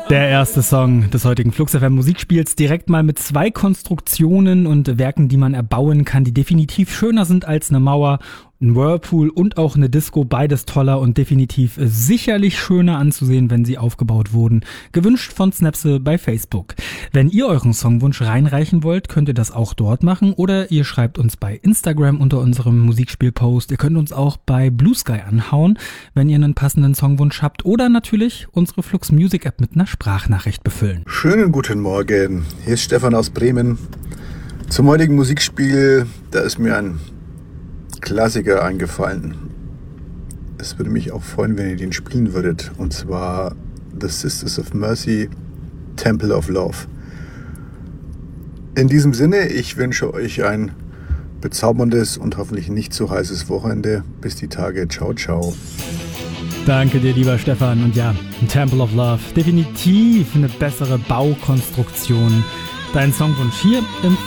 Der erste Song des heutigen Flux FM Musikspiels direkt mal mit 2 Konstruktionen und Werken, die man erbauen kann, die definitiv schöner sind als eine Mauer, ein Whirlpool und auch eine Disco, beides toller und definitiv sicherlich schöner anzusehen, wenn sie aufgebaut wurden. Gewünscht von Snapse bei Facebook. Wenn ihr euren Songwunsch reinreichen wollt, könnt ihr das auch dort machen oder ihr schreibt uns bei Instagram unter unserem Musikspiel-Post. Ihr könnt uns auch bei Blue Sky anhauen, wenn ihr einen passenden Songwunsch habt oder natürlich unsere Flux Music App mit einer Sprachnachricht befüllen. Schönen guten Morgen, hier ist Stefan aus Bremen. Zum heutigen Musikspiel, da ist mir ein Klassiker eingefallen. Es würde mich auch freuen, wenn ihr den spielen würdet. Und zwar The Sisters of Mercy, Temple of Love. In diesem Sinne, ich wünsche euch ein bezauberndes und hoffentlich nicht zu heißes Wochenende. Bis die Tage. Ciao, ciao. Danke dir, lieber Stefan. Und ja, Temple of Love, definitiv eine bessere Baukonstruktion. Dein Songwunsch hier im